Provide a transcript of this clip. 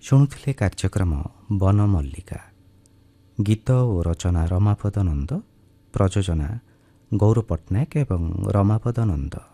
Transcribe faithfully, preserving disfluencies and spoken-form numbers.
ଶୁଣୁଥିଲେ କାର୍ଯ୍ୟକ୍ରମ ବନ ମଲ୍ଲିକା। ଗୀତ ଓ ରଚନା ରମାପଦ ନନ୍ଦ, ପ୍ରଯୋଜନା ଗୌର ପଟ୍ଟନାୟକ ଏବଂ ରମାପଦ ନନ୍ଦ।